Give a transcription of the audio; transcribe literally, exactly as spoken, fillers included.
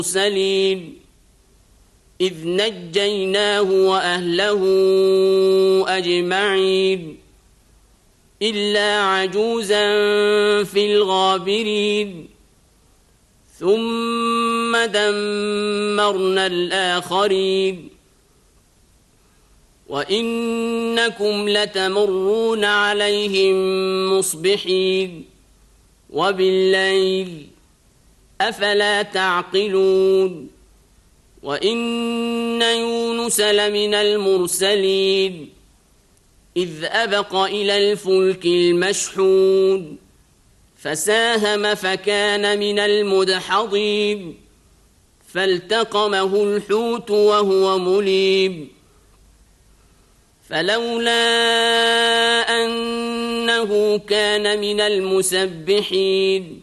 المرسلين إذ نجيناه وأهله أجمعين إلا عجوزا في الغابرين ثم دمرنا الآخرين وإنكم لتمرون عليهم مصبحين وبالليل أفلا تعقلون وإن يونس لمن المرسلين إذ أبق إلى الفلك المشحون فساهم فكان من المدحضين فالتقمه الحوت وهو مليم فلولا أنه كان من المسبحين